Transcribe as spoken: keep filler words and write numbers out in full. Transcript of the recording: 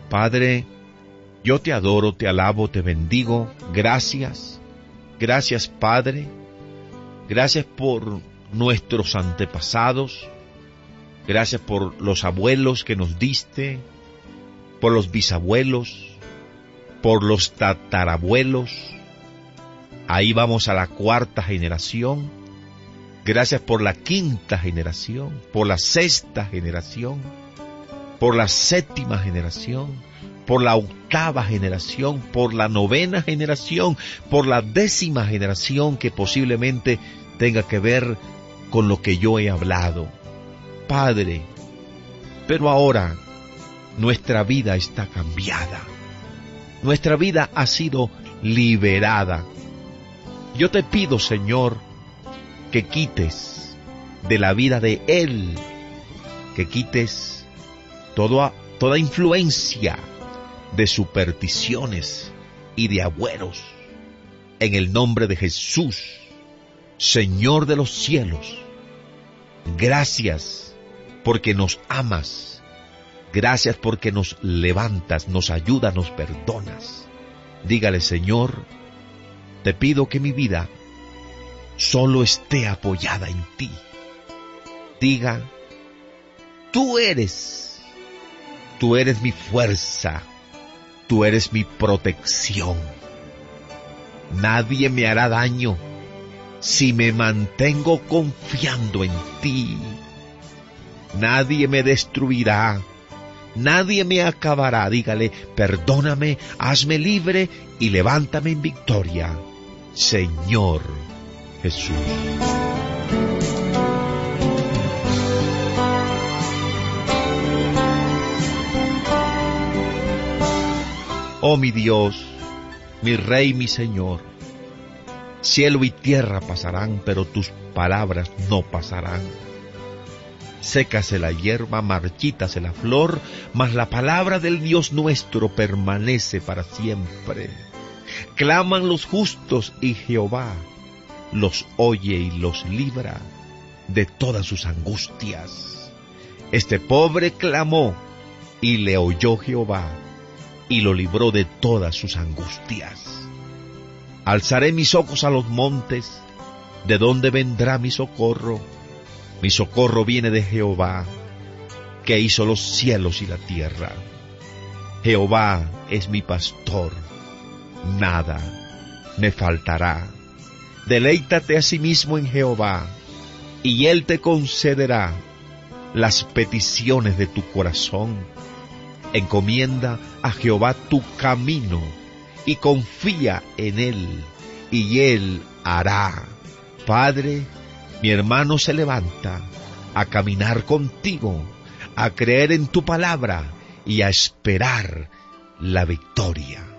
Padre, yo te adoro, te alabo, te bendigo. Gracias, gracias Padre. Gracias por nuestros antepasados. Gracias por los abuelos que nos diste, por los bisabuelos, por los tatarabuelos. Ahí vamos a la cuarta generación. Gracias por la quinta generación, por la sexta generación, por la séptima generación, por la octava generación, por la novena generación, por la décima generación que posiblemente tenga que ver con lo que yo he hablado. Padre, pero ahora nuestra vida está cambiada. Nuestra vida ha sido liberada. Yo te pido, Señor, que quites de la vida de Él, que quites toda, toda influencia de supersticiones y de agüeros. En el nombre de Jesús, Señor de los cielos, gracias porque nos amas. Gracias porque nos levantas, nos ayudas, nos perdonas. Dígale, Señor, te pido que mi vida solo esté apoyada en ti. Diga, tú eres, tú eres mi fuerza, tú eres mi protección. Nadie me hará daño si me mantengo confiando en ti. Nadie me destruirá, nadie me acabará. Dígale, perdóname, hazme libre y levántame en victoria, Señor Jesús. Oh mi Dios, mi Rey, mi Señor, cielo y tierra pasarán, pero tus palabras no pasarán. Sécase la hierba, marchítase la flor, mas la palabra del Dios nuestro permanece para siempre. Claman los justos y Jehová los oye y los libra de todas sus angustias. Este pobre clamó y le oyó Jehová y lo libró de todas sus angustias. Alzaré mis ojos a los montes, ¿de dónde vendrá mi socorro? Mi socorro viene de Jehová, que hizo los cielos y la tierra. Jehová es mi pastor, nada me faltará. Deleítate asimismo en Jehová, y Él te concederá las peticiones de tu corazón. Encomienda a Jehová tu camino, y confía en Él, y Él hará. Padre, mi hermano se levanta a caminar contigo, a creer en tu palabra y a esperar la victoria.